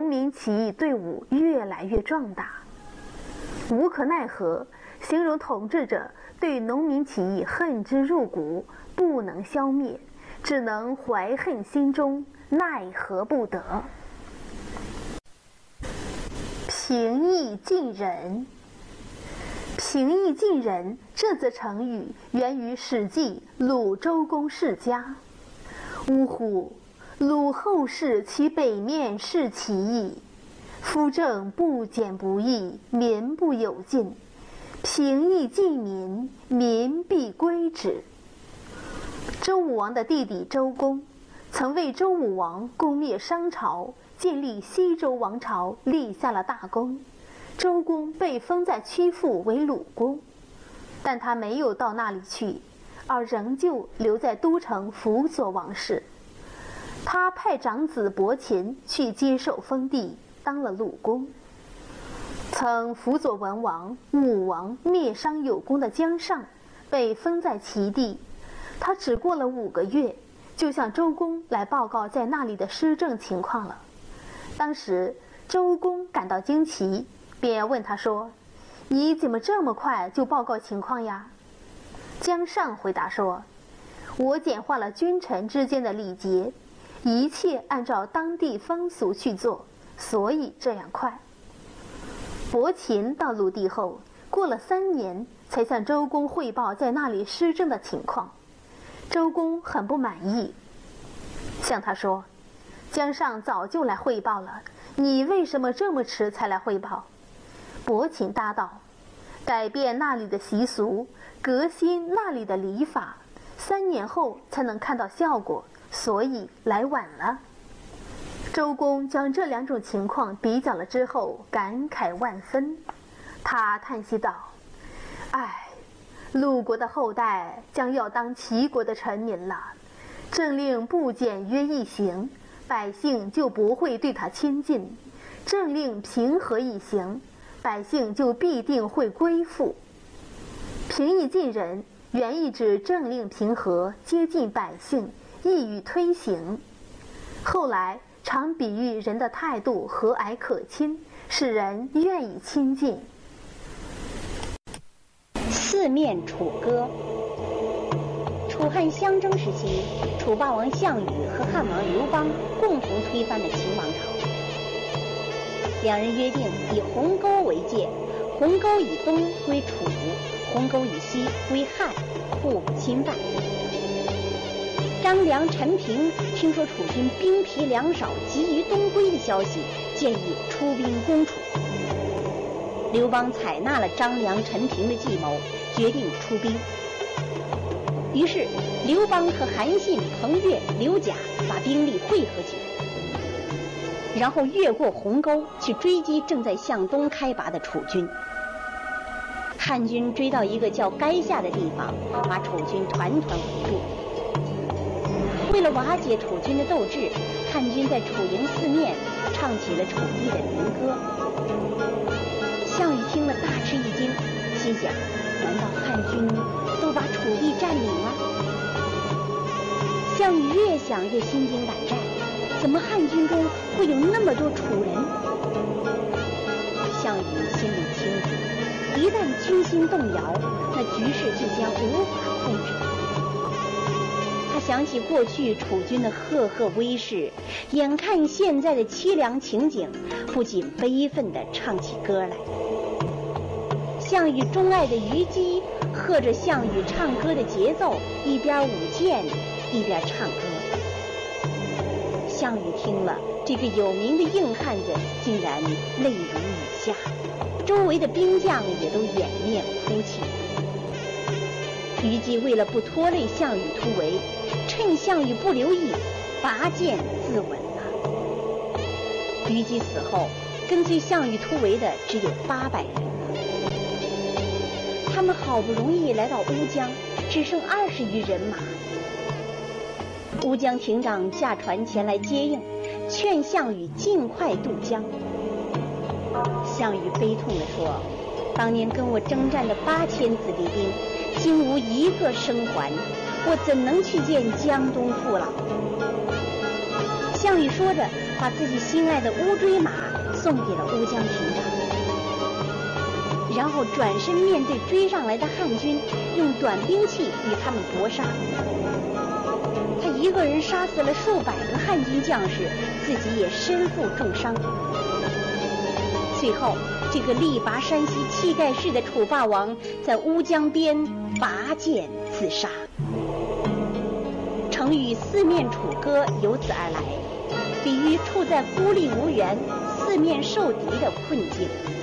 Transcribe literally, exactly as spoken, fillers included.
民起义队伍越来越壮大。无可奈何，形容统治者对农民起义恨之入骨，不能消灭，只能怀恨心中，奈何不得。平易近人。平易近人这则成语源于《史记·鲁周公世家》。呜呼！鲁后世其北面是其邑，夫政不简不义，民不有进。平易近民，民必归之。周武王的弟弟周公曾为周武王攻灭商朝，建立西周王朝立下了大功。周公被封在曲阜为鲁公，但他没有到那里去，而仍旧留在都城辅佐王室。他派长子伯禽去接受封地，当了鲁公。曾辅佐文王、武王灭商有功的姜尚被封在齐地，他只过了五个月，就向周公来报告在那里的施政情况了。当时周公感到惊奇，便问他说：“你怎么这么快就报告情况呀？”姜尚回答说：“我简化了君臣之间的礼节，一切按照当地风俗去做，所以这样快。”伯禽到鲁地后，过了三年才向周公汇报在那里施政的情况。周公很不满意，向他说：“姜尚早就来汇报了，你为什么这么迟才来汇报？”伯禽答道：“改变那里的习俗，革新那里的礼法，三年后才能看到效果，所以来晚了。”周公将这两种情况比较了之后，感慨万分。他叹息道：“唉，鲁国的后代将要当齐国的臣民了。政令不简约易行，百姓就不会对他亲近；政令平和易行，百姓就必定会归附。”平易近人原意指政令平和，接近百姓，易于推行。后来常比喻人的态度和蔼可亲，使人愿意亲近。 四面楚歌。楚汉相争时期，楚霸王项羽和汉王刘邦共同推翻了秦王朝。两人约定以鸿沟为界，鸿沟以东归楚，鸿沟以西归汉，互不侵犯。张良、陈平听说楚军兵疲粮少，急于东归的消息，建议出兵攻楚。刘邦采纳了张良、陈平的计谋，决定出兵。于是刘邦和韩信、彭越、刘贾把兵力汇合起来，然后越过鸿沟去追击正在向东开拔的楚军。汉军追到一个叫垓下的地方，把楚军团团围住。为了瓦解楚军的斗志，汉军在楚营四面唱起了楚地的民歌。项羽听了大吃一惊，心想：难道汉军都把楚地占领了？项羽越想越心惊胆战，怎么汉军中会有那么多楚人？项羽心里清楚，一旦军心动摇，那局势就将无法控制。他想起过去楚军的赫赫威势，眼看现在的凄凉情景，不禁悲愤地唱起歌来。项羽钟爱的虞姬和着项羽唱歌的节奏，一边舞剑一边唱歌。项羽听了，这个有名的硬汉子竟然泪如雨下，周围的兵将也都掩面哭泣。虞姬为了不拖累项羽突围，趁项羽不留意，拔剑自刎了。虞姬死后，跟随项羽突围的只有八百人了。他们好不容易来到乌江，只剩二十余人马。乌江亭长驾船前来接应，劝项羽尽快渡江。项羽悲痛地说：“当年跟我征战的八千子弟兵，竟无一个生还，我怎能去见江东父老？” 项羽说着，把自己心爱的乌骓马送给了乌江亭长，然后转身面对追上来的汉军，用短兵器与他们搏杀。他一个人杀死了数百个汉军将士，自己也身负重伤。最后，这个力拔山兮气盖世的楚霸王在乌江边拔剑自杀。成语四面楚歌由此而来，比喻处在孤立无援、四面受敌的困境。